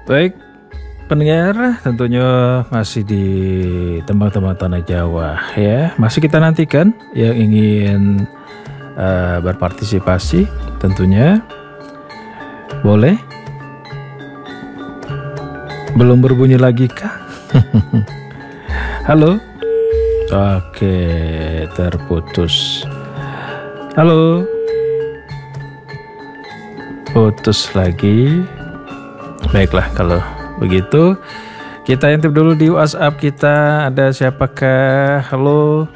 Baik, pendengar, tentunya masih di Tembang-Tembang Tanah Jawa ya. Masih kita nantikan yang ingin berpartisipasi, tentunya boleh. Belum berbunyi lagi kah? Halo. Oke, terputus. Halo. Putus lagi. Baiklah, kalau begitu kita intip dulu di WhatsApp kita. Ada siapakah? Halo.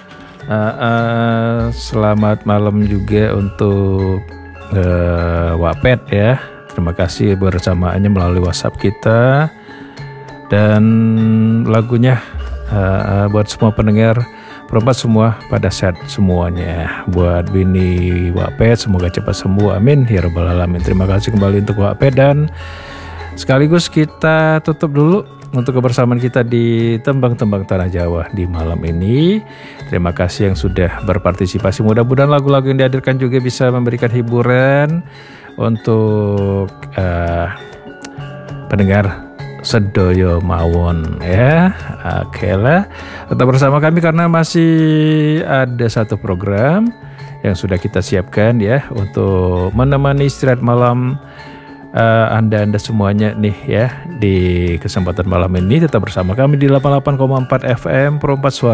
Selamat malam juga untuk Wapet ya. Terima kasih bersamaannya melalui WhatsApp kita. Dan lagunya buat semua pendengar perempat semua pada sehat semuanya. Buat Bini Wapet semoga cepat sembuh, amin ya rabbal alamin. Terima kasih kembali untuk Wapet, dan sekaligus kita tutup dulu untuk kebersamaan kita di Tembang-Tembang Tanah Jawa di malam ini. Terima kasih yang sudah berpartisipasi. Mudah-mudahan lagu-lagu yang dihadirkan juga bisa memberikan hiburan untuk pendengar sedoyo mawon ya. Oke lah, tetap bersama kami karena masih ada satu program yang sudah kita siapkan ya untuk menemani istirahat malam Anda semuanya nih ya. Di kesempatan malam ini tetap bersama kami di 88,4 FM Perempat Suara